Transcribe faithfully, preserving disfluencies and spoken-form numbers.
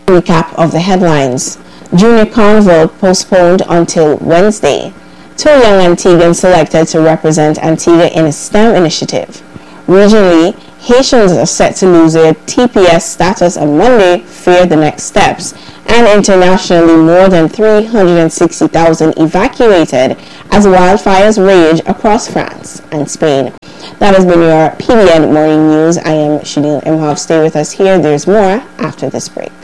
Recap of the headlines. Junior Carnival postponed until Wednesday. Two young Antiguans selected to represent Antigua in a STEM initiative. Regionally, Haitians are set to lose their T P S status on Monday, fear the next steps. And internationally, more than three hundred sixty thousand evacuated as wildfires rage across France and Spain. That has been your P B N Morning News. I am Shadeen Imhoff. Stay with us here. There's more after this break.